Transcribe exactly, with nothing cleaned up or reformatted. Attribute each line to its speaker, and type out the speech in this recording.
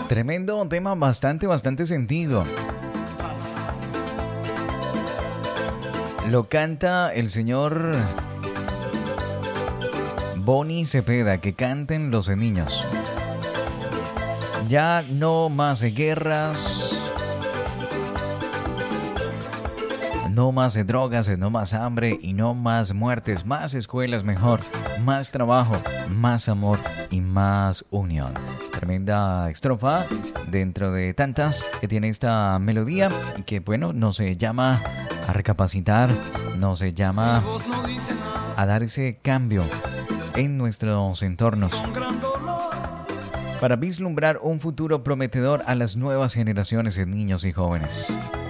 Speaker 1: Tremendo tema, bastante, bastante sentido. Lo canta el señor Bonnie Cepeda, que canten los niños. Ya no más guerras, no más drogas, no más hambre y no más muertes, más escuelas mejor, más trabajo, más amor y más unión. Tremenda estrofa dentro de tantas que tiene esta melodía y que, bueno, nos llama a recapacitar, nos llama a dar ese cambio en nuestros entornos para vislumbrar un futuro prometedor a las nuevas generaciones de niños y jóvenes.